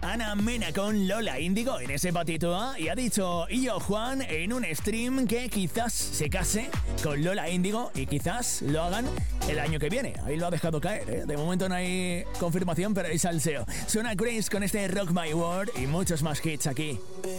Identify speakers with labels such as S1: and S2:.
S1: Ana Mena con Lola Índigo en ese patito A. Y ha dicho Illo Juan en un stream que quizás se case con Lola Índigo y quizás lo hagan el año que viene. Ahí lo ha dejado caer, ¿eh? De momento no hay confirmación, pero hay salseo. Suena Grace con este Rock My World y muchos más hits aquí.